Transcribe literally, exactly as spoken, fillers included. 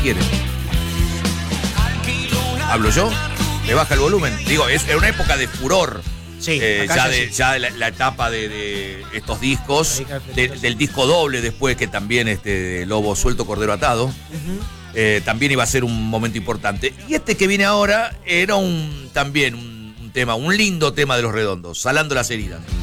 quiere. ¿Hablo yo? ¿Me baja el volumen? Digo, es, era una época de furor. Sí, eh, acá ya ya de, sí. ya de la, la etapa de, de estos discos, de, del disco doble después, que también este Lobo Suelto, Cordero Atado, Uh-huh. eh, también iba a ser un momento importante. Y este que viene ahora era un también un, un tema, un lindo tema de Los Redondos, Salando las Heridas.